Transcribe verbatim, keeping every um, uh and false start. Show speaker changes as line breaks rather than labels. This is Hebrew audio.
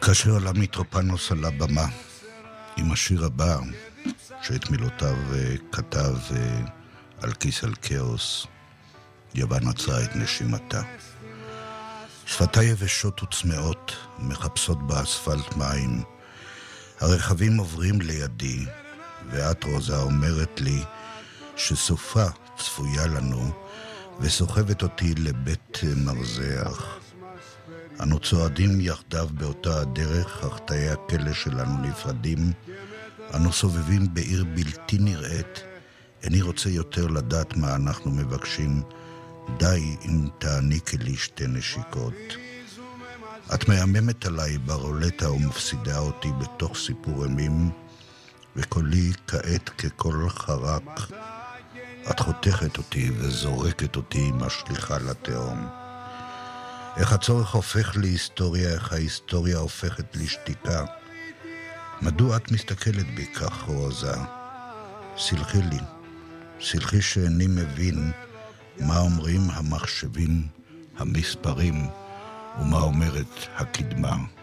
כאשר עלה מיטרופנוס על הבמה עם השיר הבא, שאת מילותיו כתב על כיס על כאוס, יוון עצרה את נשימתה. שפתי יבשות וצמאות מחפשות באספלט מים. הרכבים עוברים לידי, ואת רוזה אומרת לי שסופה צפויה לנו, וסוחבת אותי לבית מרזח. אנו צועדים יחדיו באותה הדרך, אך תאי הכלא שלנו נפרדים. אנו סובבים בעיר בלתי נראית. איני רוצה יותר לדעת מה אנחנו מבקשים. די אם תעניקי לי שתי נשיקות. את מהממת עליי ברולטה ומפסידה אותי בתוך סיפור אימים, וקולי כעת כקול חרק. את חותכת אותי וזורקת אותי משליחה לתהום. איך הצורך הופך להיסטוריה, איך ההיסטוריה הופכת לשתיקה. מדוע את מסתכלת בי כך, רוזה? סלחי לי, סלחי שאיני מבין מה אומרים המחשבים, המספרים, ומה אומרת הקדמה.